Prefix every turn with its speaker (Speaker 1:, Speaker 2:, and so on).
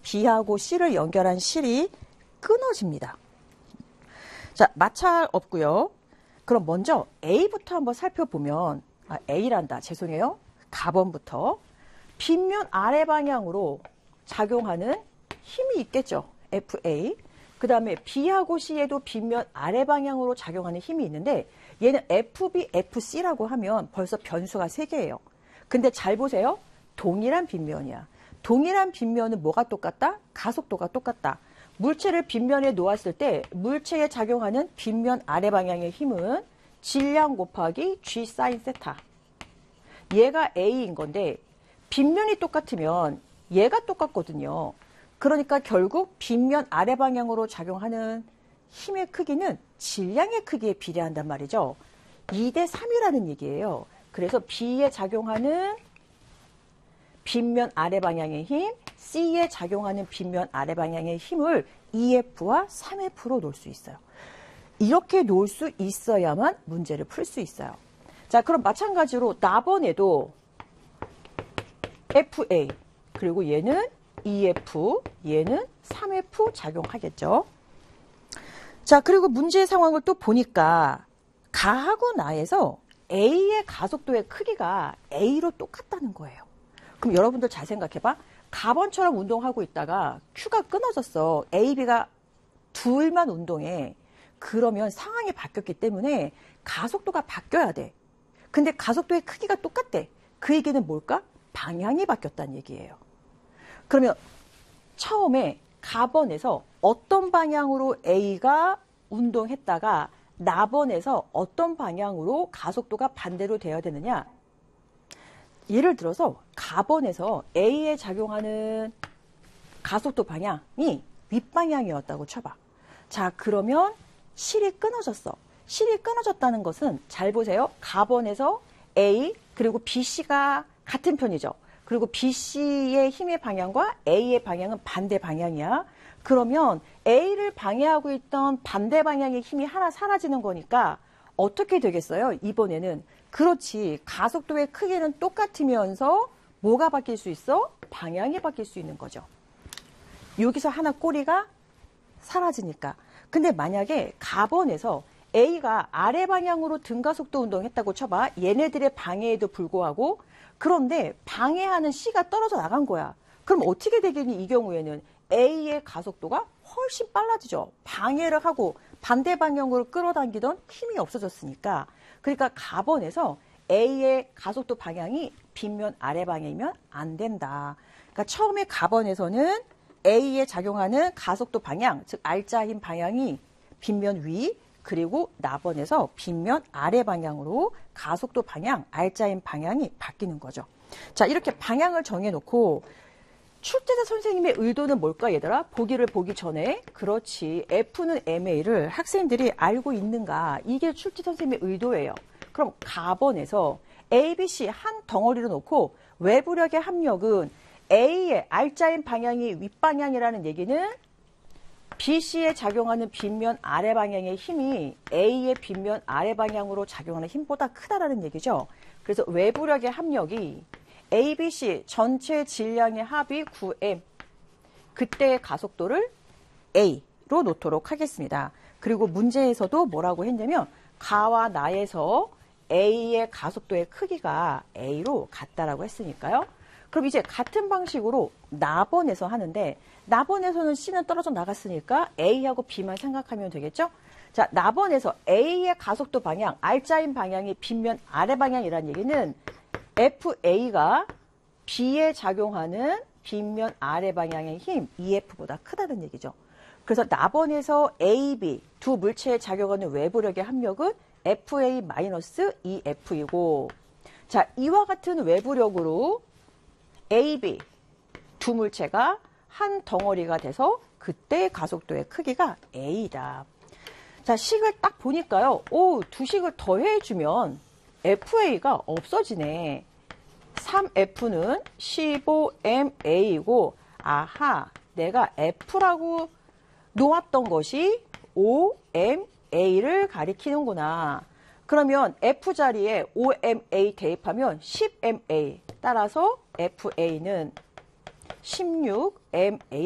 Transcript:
Speaker 1: B하고 C를 연결한 실이 끊어집니다. 자, 마찰 없고요. 그럼 먼저 A부터 한번 살펴보면, A란다. 죄송해요. 가번부터. 빗면 아래 방향으로 작용하는 힘이 있겠죠. FA. 그 다음에 B하고 C에도 빗면 아래 방향으로 작용하는 힘이 있는데 얘는 FB, FC라고 하면 벌써 변수가 3개예요. 근데 잘 보세요. 동일한 빗면이야. 동일한 빗면은 뭐가 똑같다? 가속도가 똑같다. 물체를 빗면에 놓았을 때 물체에 작용하는 빗면 아래 방향의 힘은 질량 곱하기 G 사인 세타. 얘가 A인 건데 빗면이 똑같으면 얘가 똑같거든요. 그러니까 결국 빗면 아래 방향으로 작용하는 힘의 크기는 질량의 크기에 비례한단 말이죠. 2대 3이라는 얘기예요. 그래서 B에 작용하는 빗면 아래 방향의 힘, C에 작용하는 빗면 아래 방향의 힘을 2F와 3F로 놓을 수 있어요. 이렇게 놓을 수 있어야만 문제를 풀 수 있어요. 자, 그럼 마찬가지로 나번에도 FA, 그리고 얘는 2F, 얘는 3F 작용하겠죠. 자, 그리고 문제의 상황을 또 보니까 가하고 나에서 A의 가속도의 크기가 A로 똑같다는 거예요. 그럼 여러분들 잘 생각해봐. 가번처럼 운동하고 있다가 Q가 끊어졌어. A, B가 둘만 운동해. 그러면 상황이 바뀌었기 때문에 가속도가 바뀌어야 돼. 근데 가속도의 크기가 똑같대. 그 얘기는 뭘까? 방향이 바뀌었다는 얘기예요. 그러면 처음에 가번에서 어떤 방향으로 A가 운동했다가 나번에서 어떤 방향으로 가속도가 반대로 되어야 되느냐? 예를 들어서 가번에서 A에 작용하는 가속도 방향이 윗방향이었다고 쳐봐. 자, 그러면 실이 끊어졌어. 실이 끊어졌다는 것은 잘 보세요. 가번에서 A 그리고 BC가 같은 편이죠. 그리고 BC의 힘의 방향과 A의 방향은 반대 방향이야. 그러면 A를 방해하고 있던 반대 방향의 힘이 하나 사라지는 거니까 어떻게 되겠어요? 이번에는 그렇지. 가속도의 크기는 똑같으면서 뭐가 바뀔 수 있어? 방향이 바뀔 수 있는 거죠. 여기서 하나 꼬리가 사라지니까. 근데 만약에 가번에서 A가 아래 방향으로 등가속도 운동했다고 쳐봐. 얘네들의 방해에도 불구하고. 그런데 방해하는 C가 떨어져 나간 거야. 그럼 어떻게 되겠니? 이 경우에는 A의 가속도가 훨씬 빨라지죠. 방해를 하고 반대 방향으로 끌어당기던 힘이 없어졌으니까. 그러니까 가번에서 A의 가속도 방향이 빗면 아래 방향이면 안 된다. 그러니까 처음에 가번에서는 A에 작용하는 가속도 방향, 즉 R자인 방향이 빗면 위, 그리고 나번에서 빗면 아래 방향으로 가속도 방향, R자인 방향이 바뀌는 거죠. 자, 이렇게 방향을 정해놓고 출제자 선생님의 의도는 뭘까, 얘들아? 보기를 보기 전에. 그렇지. F는 MA를 학생들이 알고 있는가? 이게 출제자 선생님의 의도예요. 그럼 가번에서 A, B, C 한 덩어리로 놓고 외부력의 합력은 A의 R자인 방향이 윗방향이라는 얘기는 BC에 작용하는 빗면 아래 방향의 힘이 A의 빗면 아래 방향으로 작용하는 힘보다 크다라는 얘기죠. 그래서 외부력의 합력이 ABC 전체 질량의 합이 9m. 그때의 가속도를 A로 놓도록 하겠습니다. 그리고 문제에서도 뭐라고 했냐면 가와 나에서 A의 가속도의 크기가 A로 같다라고 했으니까요. 그럼 이제 같은 방식으로 나번에서 하는데 나번에서는 C는 떨어져 나갔으니까 A하고 B만 생각하면 되겠죠? 자, 나번에서 A의 가속도 방향, R자인 방향이 빗면 아래 방향이라는 얘기는 FA가 B에 작용하는 빗면 아래 방향의 힘 EF보다 크다는 얘기죠. 그래서 나번에서 AB 두 물체에 작용하는 외부력의 합력은 FA-EF이고 자, 이와 같은 외부력으로 AB 두 물체가 한 덩어리가 돼서 그때의 가속도의 크기가 A다. 자, 식을 딱 보니까요. 오, 두 식을 더해주면 FA가 없어지네. 3F는 15MA이고 아하, 내가 F라고 놓았던 것이 5MA를 가리키는구나. 그러면 F 자리에 5MA 대입하면 10MA. 따라서 FA는 16MA